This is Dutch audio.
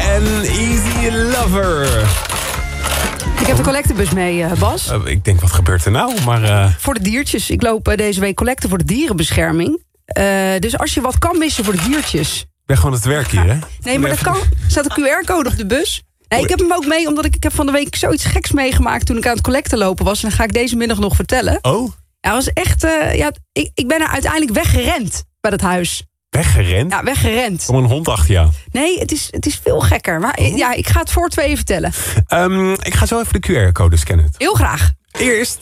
en Easy Lover. Ik heb de collectebus mee, Bas. Ik denk, wat gebeurt er nou? Maar, Voor de diertjes. Ik loop deze week collecten voor de dierenbescherming. Dus als je wat kan missen voor de diertjes. ik ben gewoon aan het werk hier, hè? Nee, maar dat kan. Er staat een QR-code op de bus. Nee, ik heb hem ook mee, omdat ik heb van de week zoiets geks meegemaakt toen ik aan het collecten lopen was. En dan ga ik deze middag nog vertellen. Oh? Ja, was echt. Ik ben er uiteindelijk weggerend bij dat huis. Weggerend? Ja, weggerend. Kom een hond achter jou. Nee, het is veel gekker. Maar ja, ik ga het voor 2 vertellen. Ik ga zo even de QR-code scannen. Heel graag. Eerst